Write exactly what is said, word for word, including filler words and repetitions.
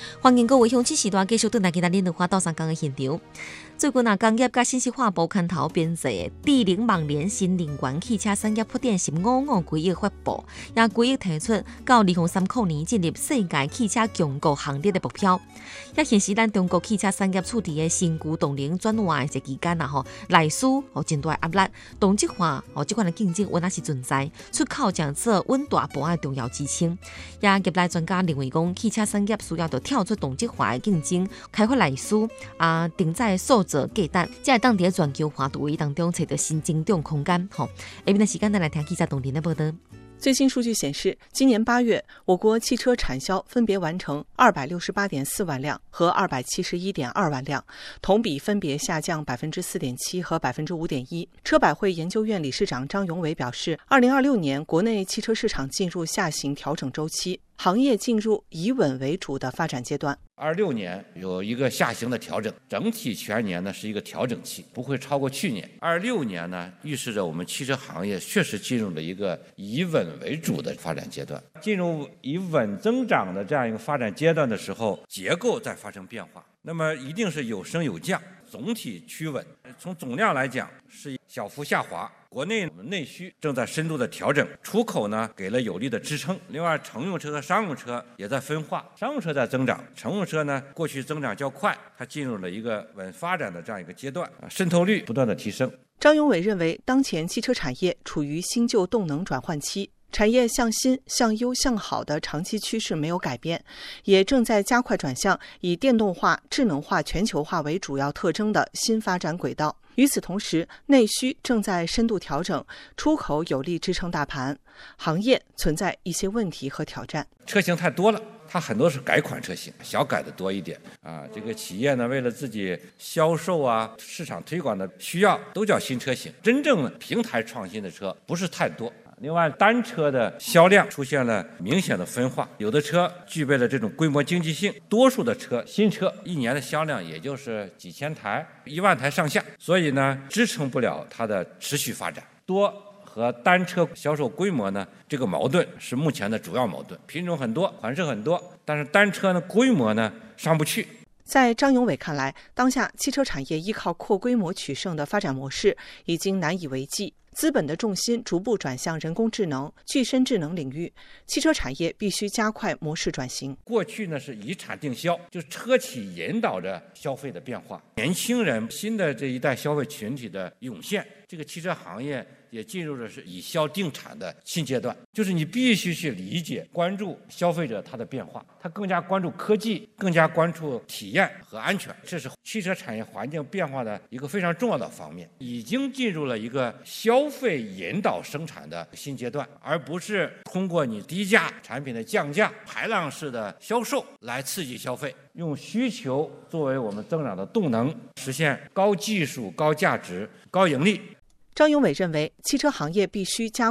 欢迎各位乡亲时段继续转来今仔日的花道上港的现场。最近啊，工业甲信息化部牵头编制智能网联新能源汽车产业铺垫十五五规划发布，也规划提出到二零三零年进入世界汽车强国行列的目标。也显示咱中国汽车产业处伫的新旧动能转换的这期间啊，吼，内需哦真大压力，同质化哦这款的竞争仍然是存在，出口将做稳大盘的重要支撑。也业内专家认为讲，汽车产业需要着跳出同质化的竞争，开发内需啊，定在数字价值，才会当伫全球化度位当中找到新增长空间。吼，下面的时间咱来听记者董林的报道。 最新数据显示，今年八月，我国汽车产销分别完成二百六十八点四万辆和二百七十一点二万辆，同比分别下降百分之四点七和百分之五点一。车百汇研究院理事长张永伟表示，二零二六年国内汽车市场进入下行调整周期，行业进入以稳为主的发展阶段。 二六年有一个下行的调整，整体全年呢是一个调整期，不会超过去年。二六年呢，预示着我们汽车行业确实进入了一个以稳为主的发展阶段。进入以稳增长的这样一个发展阶段的时候，结构在发生变化，那么一定是有升有降，总体趋稳。从总量来讲是小幅下滑。国内内需正在深度的调整，出口呢给了有力的支撑。另外，乘用车和商用车也在分化，商用车在增长，乘用车呢过去增长较快，它进入了一个稳发展的这样一个阶段，渗透率不断的提升。 张永伟认为，当前汽车产业处于新旧动能转换期，产业向新、向优、向好的长期趋势没有改变，也正在加快转向以电动化、智能化、全球化为主要特征的新发展轨道。与此同时，内需正在深度调整，出口有力支撑大盘，行业存在一些问题和挑战。 车型太多了，它很多是改款车型，小改的多一点啊。这个企业呢，为了自己销售啊、市场推广的需要，都叫新车型。真正平台创新的车不是太多。另外，单车的销量出现了明显的分化，有的车具备了这种规模经济性，多数的车新车一年的销量也就是几千台、一万台上下，所以呢，支撑不了它的持续发展。多和单车销售规模呢，这个矛盾是目前的主要矛盾。品种很多，款式很多，但是单车呢规模呢上不去。 在张永伟看来，当下汽车产业依靠扩规模取胜的发展模式已经难以为继。资本的重心逐步转向人工智能、具身智能领域，汽车产业必须加快模式转型。 过去呢是以产定销，就是车企引导着消费的变化，年轻人新的这一代消费群体的涌现，这个汽车行业也进入了是以销定产的新阶段，就是你必须去理解、关注消费者他的变化，他更加关注科技，更加关注体验和安全，这是汽车产业环境变化的一个非常重要的方面，已经进入了一个消费引导生产的新阶段，而不是通过你低价产品的降价、排量式的销售来刺激消费，用需求作为我们增长的动能，实现高技术、高价值、高盈利。 张永伟认为，汽车行业必须加